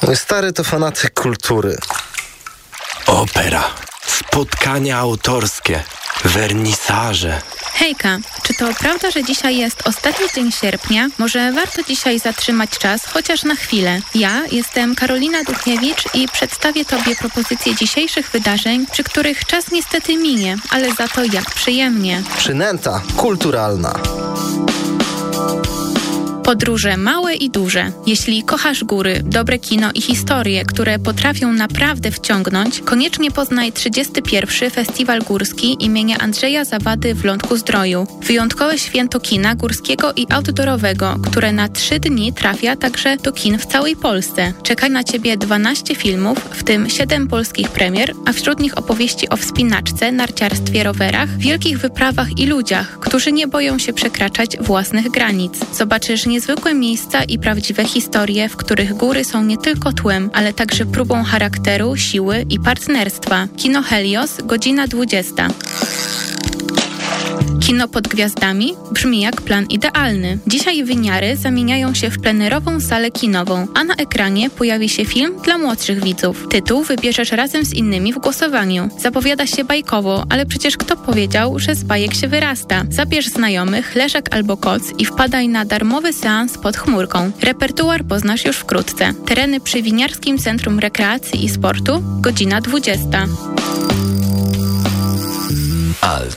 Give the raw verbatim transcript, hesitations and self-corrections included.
Mój stary to fanatyk kultury. Opera, spotkania autorskie, wernisaże. Hejka, czy to prawda, że dzisiaj jest ostatni dzień sierpnia? Może warto dzisiaj zatrzymać czas, chociaż na chwilę. Ja jestem Karolina Duchniewicz i przedstawię Tobie propozycje dzisiejszych wydarzeń, przy których czas niestety minie, ale za to jak przyjemnie. Przynęta kulturalna. Podróże małe i duże. Jeśli kochasz góry, dobre kino i historie, które potrafią naprawdę wciągnąć, koniecznie poznaj trzydziesty pierwszy Festiwal Górski imienia Andrzeja Zawady w Lądku-Zdroju. Wyjątkowe święto kina górskiego i outdoorowego, które na trzy dni trafia także do kin w całej Polsce. Czeka na Ciebie dwanaście filmów, w tym siedem polskich premier, a wśród nich opowieści o wspinaczce, narciarstwie, rowerach, wielkich wyprawach i ludziach, którzy nie boją się przekraczać własnych granic. Zobaczysz niezwykłe miejsca i prawdziwe historie, w których góry są nie tylko tłem, ale także próbą charakteru, siły i partnerstwa. Kino Helios, godzina dwudziesta. Kino pod gwiazdami brzmi jak plan idealny. Dzisiaj wymiary zamieniają się w plenerową salę kinową, a na ekranie pojawi się film dla młodszych widzów. Tytuł wybierzesz razem z innymi w głosowaniu. Zapowiada się bajkowo, ale przecież kto powiedział, że z bajek się wyrasta? Zabierz znajomych, leżak albo koc i wpadaj na darmowy seans pod chmurką. Repertuar poznasz już wkrótce. Tereny przy Winiarskim Centrum Rekreacji i Sportu, godzina dwudziesta.